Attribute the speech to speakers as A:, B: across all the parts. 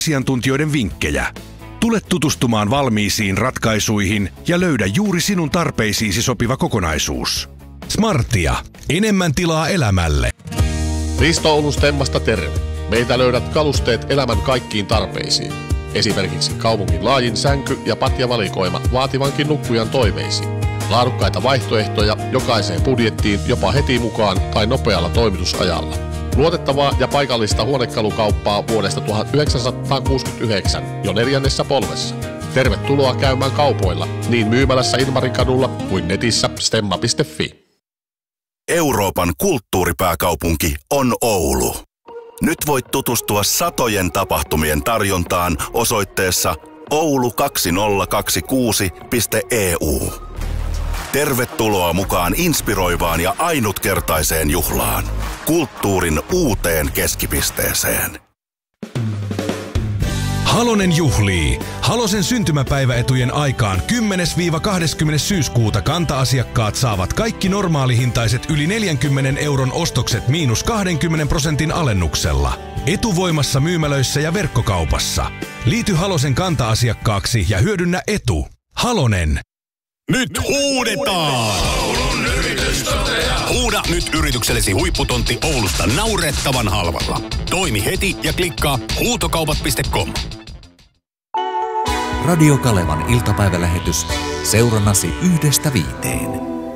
A: asiantuntijoiden vinkkejä. Tule tutustumaan valmiisiin ratkaisuihin ja löydä juuri sinun tarpeisiisi sopiva kokonaisuus. Smartia. Enemmän tilaa elämälle.
B: Risto Oulun Stemmasta terve. Meiltä löydät kalusteet elämän kaikkiin tarpeisiin. Esimerkiksi kaupungin laajin sänky- ja patjavalikoima vaativankin nukkujan toiveisiin. Laadukkaita vaihtoehtoja jokaiseen budjettiin jopa heti mukaan tai nopealla toimitusajalla. Luotettavaa ja paikallista huonekalukauppaa vuodesta 1969 jo 4. polvessa. Tervetuloa käymään kaupoilla niin myymälässä Ilmarinkadulla kuin netissä stemma.fi.
C: Euroopan kulttuuripääkaupunki on Oulu. Nyt voit tutustua satojen tapahtumien tarjontaan osoitteessa oulu2026.eu. Tervetuloa mukaan inspiroivaan ja ainutkertaiseen juhlaan. Kulttuurin uuteen keskipisteeseen.
A: Halonen juhlii. Halosen syntymäpäiväetujen aikaan 10-20. syyskuuta kanta-asiakkaat saavat kaikki normaalihintaiset yli 40 € ostokset miinus 20% alennuksella. Etuvoimassa myymälöissä ja verkkokaupassa. Liity Halosen kanta-asiakkaaksi ja hyödynnä etu. Halonen.
D: Nyt huudetaan! Oulun yritystoteja. Huuda nyt yrityksellesi huipputontti Oulusta naurettavan halvalla. Toimi heti ja klikkaa huutokaupat.com.
E: Radio Kalevan iltapäivälähetys. Seurannasi 1-5.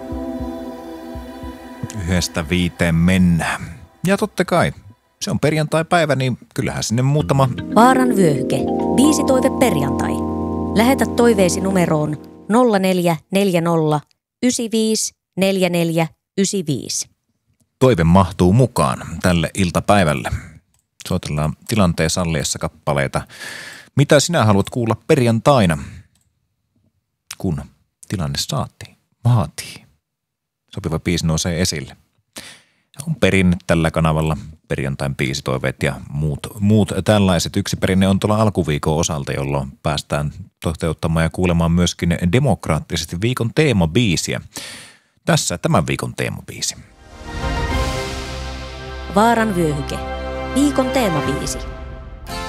F: 1-5 mennään. Ja totta kai, se on perjantai-päivä, niin kyllähän sinne muutama...
G: Vaaran vyöhyke. 5 toive perjantai. Lähetä toiveesi numeroon 0440 95 44 95.
F: Toive mahtuu mukaan tälle iltapäivälle. Soitellaan tilanteen salliessa kappaleita. Mitä sinä haluat kuulla perjantaina, kun tilanne vaatii? Sopiva biisi nousee esille. On perinne tällä kanavalla, perjantain biisitoiveet ja muut tällaiset. Yksi perinne on tuolla alkuviikon osalta, jolloin päästään toteuttamaan ja kuulemaan myöskin demokraattisesti viikon teemabiisiä. Tässä tämän viikon teemabiisi.
G: Vaaran vyöhyke. Viikon teemabiisi.